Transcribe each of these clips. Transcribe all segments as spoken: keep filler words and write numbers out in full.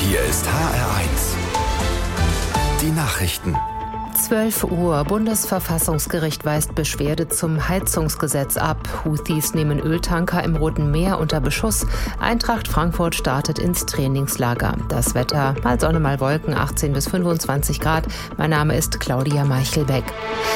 Hier ist H R eins. Die Nachrichten. zwölf Uhr. Bundesverfassungsgericht weist Beschwerde zum Heizungsgesetz ab. Houthis nehmen Öltanker im Roten Meer unter Beschuss. Eintracht Frankfurt startet ins Trainingslager. Das Wetter, mal Sonne, mal Wolken, achtzehn bis fünfundzwanzig Grad. Mein Name ist Claudia Meichelbeck.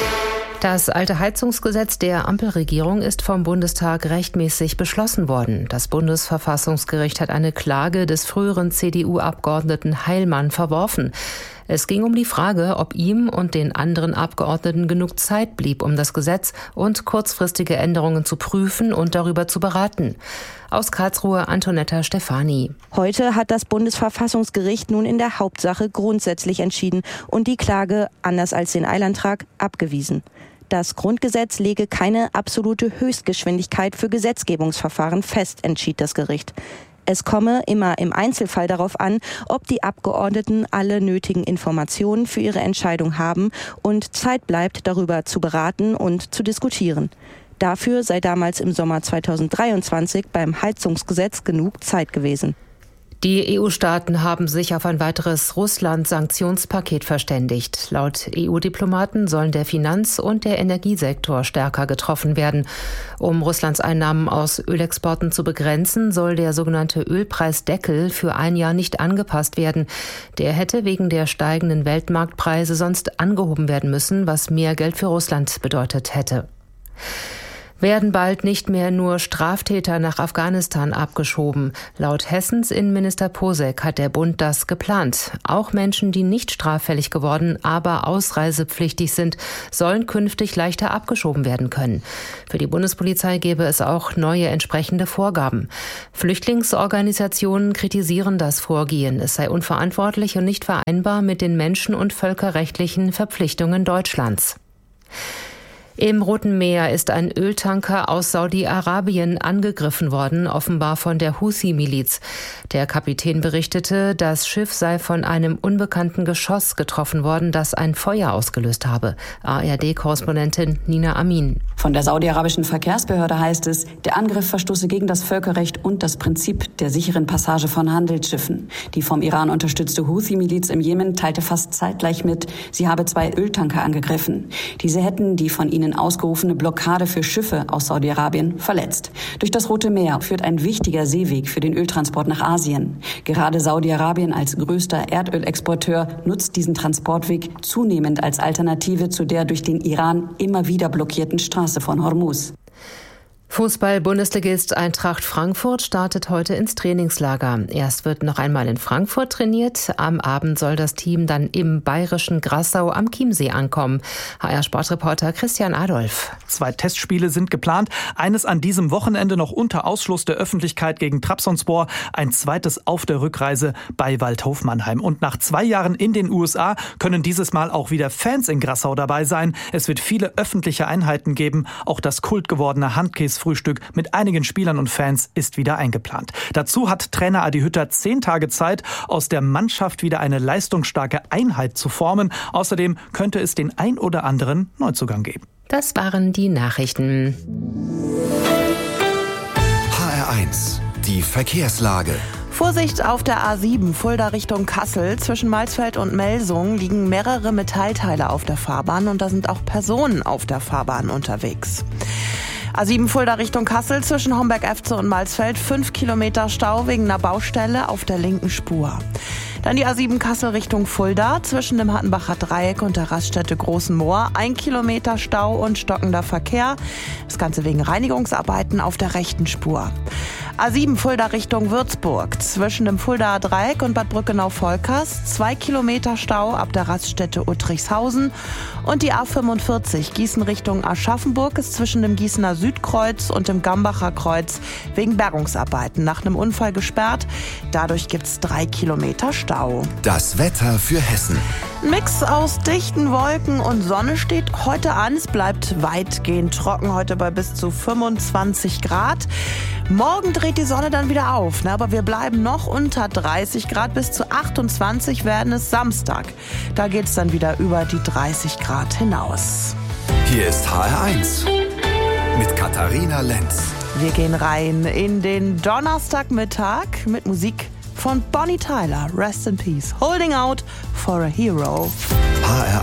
Das alte Heizungsgesetz der Ampelregierung ist vom Bundestag rechtmäßig beschlossen worden. Das Bundesverfassungsgericht hat eine Klage des früheren C D U-Abgeordneten Heilmann verworfen. Es ging um die Frage, ob ihm und den anderen Abgeordneten genug Zeit blieb, um das Gesetz und kurzfristige Änderungen zu prüfen und darüber zu beraten. Aus Karlsruhe Antonetta Stefani. Heute hat das Bundesverfassungsgericht nun in der Hauptsache grundsätzlich entschieden und die Klage, anders als den Eilantrag, abgewiesen. Das Grundgesetz lege keine absolute Höchstgeschwindigkeit für Gesetzgebungsverfahren fest, entschied das Gericht. Es komme immer im Einzelfall darauf an, ob die Abgeordneten alle nötigen Informationen für ihre Entscheidung haben und Zeit bleibt, darüber zu beraten und zu diskutieren. Dafür sei damals im Sommer zweitausenddreiundzwanzig beim Heizungsgesetz genug Zeit gewesen. Die E U-Staaten haben sich auf ein weiteres Russland-Sanktionspaket verständigt. Laut E U-Diplomaten sollen der Finanz- und der Energiesektor stärker getroffen werden. Um Russlands Einnahmen aus Ölexporten zu begrenzen, soll der sogenannte Ölpreisdeckel für ein Jahr nicht angepasst werden. Der hätte wegen der steigenden Weltmarktpreise sonst angehoben werden müssen, was mehr Geld für Russland bedeutet hätte. Werden bald nicht mehr nur Straftäter nach Afghanistan abgeschoben. Laut Hessens Innenminister Posek hat der Bund das geplant. Auch Menschen, die nicht straffällig geworden, aber ausreisepflichtig sind, sollen künftig leichter abgeschoben werden können. Für die Bundespolizei gäbe es auch neue entsprechende Vorgaben. Flüchtlingsorganisationen kritisieren das Vorgehen. Es sei unverantwortlich und nicht vereinbar mit den menschen- und völkerrechtlichen Verpflichtungen Deutschlands. Im Roten Meer ist ein Öltanker aus Saudi-Arabien angegriffen worden, offenbar von der Houthi-Miliz. Der Kapitän berichtete, das Schiff sei von einem unbekannten Geschoss getroffen worden, das ein Feuer ausgelöst habe. A R D-Korrespondentin Nina Amin. Von der saudi-arabischen Verkehrsbehörde heißt es, der Angriff verstoße gegen das Völkerrecht und das Prinzip der sicheren Passage von Handelsschiffen. Die vom Iran unterstützte Houthi-Miliz im Jemen teilte fast zeitgleich mit, sie habe zwei Öltanker angegriffen. Diese hätten die von ihnen ausgerufene Blockade für Schiffe aus Saudi-Arabien verletzt. Durch das Rote Meer führt ein wichtiger Seeweg für den Öltransport nach Asien. Gerade Saudi-Arabien als größter Erdölexporteur nutzt diesen Transportweg zunehmend als Alternative zu der durch den Iran immer wieder blockierten Straße von Hormuz. Fußball-Bundesligist Eintracht Frankfurt startet heute ins Trainingslager. Erst wird noch einmal in Frankfurt trainiert. Am Abend soll das Team dann im bayerischen Grassau am Chiemsee ankommen. H R-Sportreporter Christian Adolf. Zwei Testspiele sind geplant. Eines an diesem Wochenende noch unter Ausschluss der Öffentlichkeit gegen Trabzonspor. Ein zweites auf der Rückreise bei Waldhof Mannheim. Und nach zwei Jahren in den U S A können dieses Mal auch wieder Fans in Grassau dabei sein. Es wird viele öffentliche Einheiten geben. Auch das kultgewordene Handkäse Frühstück mit einigen Spielern und Fans ist wieder eingeplant. Dazu hat Trainer Adi Hütter zehn Tage Zeit, aus der Mannschaft wieder eine leistungsstarke Einheit zu formen. Außerdem könnte es den ein oder anderen Neuzugang geben. Das waren die Nachrichten. H R eins, die Verkehrslage. Vorsicht auf der A sieben, Fulda Richtung Kassel. Zwischen Malsfeld und Melsungen liegen mehrere Metallteile auf der Fahrbahn und da sind auch Personen auf der Fahrbahn unterwegs. A sieben Fulda Richtung Kassel zwischen Homberg-Efze und Malsfeld, fünf Kilometer Stau wegen einer Baustelle auf der linken Spur. Dann die A sieben Kassel Richtung Fulda zwischen dem Hattenbacher Dreieck und der Raststätte Großen Moor, ein Kilometer Stau und stockender Verkehr. Das Ganze wegen Reinigungsarbeiten auf der rechten Spur. A sieben Fulda Richtung Würzburg zwischen dem Fuldaer Dreieck und Bad Brückenau-Volkers, zwei Kilometer Stau ab der Raststätte Uttrichshausen. Und die A fünfundvierzig Gießen Richtung Aschaffenburg ist zwischen dem Gießener Südkreuz und dem Gambacher Kreuz wegen Bergungsarbeiten nach einem Unfall gesperrt. Dadurch gibt's drei Kilometer Stau. Das Wetter für Hessen. Ein Mix aus dichten Wolken und Sonne steht heute an. Es bleibt weitgehend trocken, heute bei bis zu fünfundzwanzig Grad. Morgen dreht die Sonne dann wieder auf, ne? Aber wir bleiben noch unter dreißig Grad. Bis zu achtundzwanzig werden es Samstag. Da geht es dann wieder über die dreißig Grad hinaus. Hier ist H R eins mit Katharina Lenz. Wir gehen rein in den Donnerstagmittag mit Musik von Bonnie Tyler. Rest in Peace. Holding Out for a Hero. H R